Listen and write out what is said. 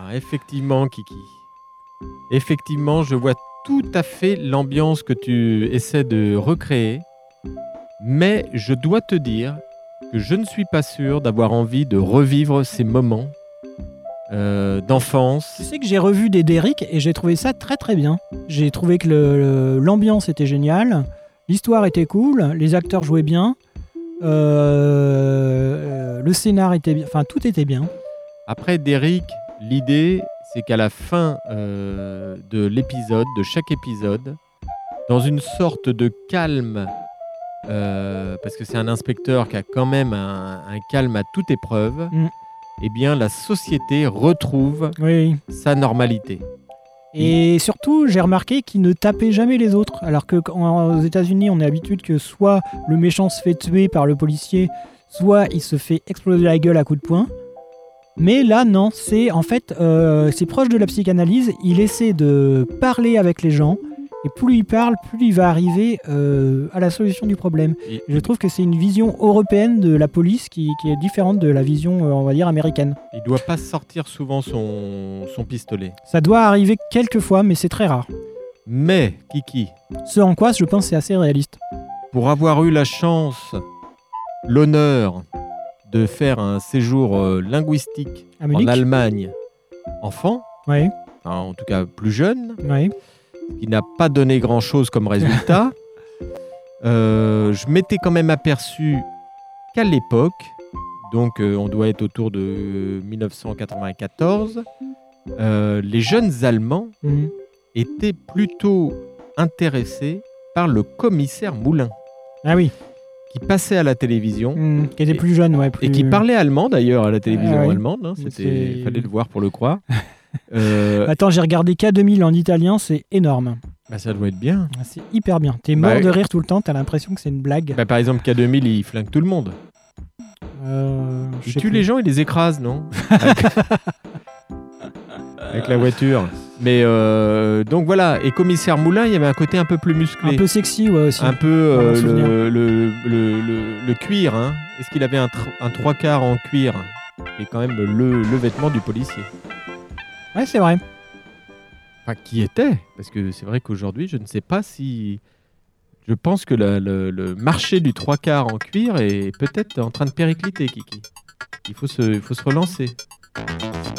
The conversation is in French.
Alors, effectivement, Kiki. Effectivement, je vois tout à fait l'ambiance que tu essaies de recréer. Mais je dois te dire que je ne suis pas sûr d'avoir envie de revivre ces moments d'enfance. Tu sais que j'ai revu des Derrick et j'ai trouvé ça très très bien. J'ai trouvé que l'ambiance était géniale, l'histoire était cool, les acteurs jouaient bien, le scénar était bien, enfin tout était bien. Après Derrick, l'idée c'est qu'à la fin de l'épisode, de chaque épisode, dans une sorte de calme, parce que c'est un inspecteur qui a quand même un calme à toute épreuve, eh bien la société retrouve sa normalité. Et surtout, j'ai remarqué qu'il ne tapait jamais les autres, alors qu'aux États-Unis, on est habitué que soit le méchant se fait tuer par le policier, soit il se fait exploser la gueule à coups de poing. Mais là, non, c'est proche de la psychanalyse. Il essaie de parler avec les gens, et plus il parle, plus il va arriver à la solution du problème. Et je trouve que c'est une vision européenne de la police qui est différente de la vision, on va dire, américaine. Il ne doit pas sortir souvent son pistolet. Ça doit arriver quelques fois, mais c'est très rare. Mais, Kiki... Ce en quoi, je pense, c'est assez réaliste. Pour avoir eu la chance, l'honneur de faire un séjour linguistique en Allemagne, enfant, en tout cas plus jeune, qui n'a pas donné grand-chose comme résultat, je m'étais quand même aperçu qu'à l'époque, donc on doit être autour de 1994, les jeunes Allemands étaient plutôt intéressés par le commissaire Moulin. Ah oui. Qui passait à la télévision. Qui était plus jeune, et qui parlait allemand d'ailleurs à la télévision allemande. Hein, il fallait le voir pour le croire. Attends, j'ai regardé K2000 en italien, c'est énorme. Bah, ça doit être bien. C'est hyper bien. T'es mort de rire tout le temps, t'as l'impression que c'est une blague. Bah, par exemple, K2000, il flingue tout le monde. Il tue les gens, il les écrase, non? Avec la voiture. Mais donc voilà, et commissaire Moulin, il y avait un côté un peu plus musclé. Un peu sexy, ouais, aussi. Un peu le cuir. Hein. Est-ce qu'il avait un 3/4 en cuir? Qui est quand même le vêtement du policier. Ouais, c'est vrai. Enfin, qui était? Parce que c'est vrai qu'aujourd'hui, je ne sais pas si... Je pense que le marché du 3/4 en cuir est peut-être en train de péricliter, Kiki. Il faut se relancer.